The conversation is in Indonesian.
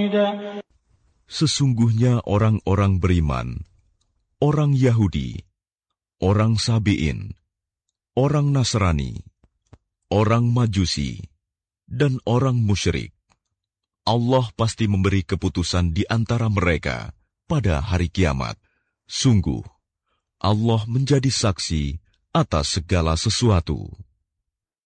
Sesungguhnya orang-orang beriman, orang Yahudi, orang Sabi'in, orang Nasrani, orang Majusi, dan orang musyrik, Allah pasti memberi keputusan di antara mereka pada hari kiamat. Sungguh, Allah menjadi saksi atas segala sesuatu.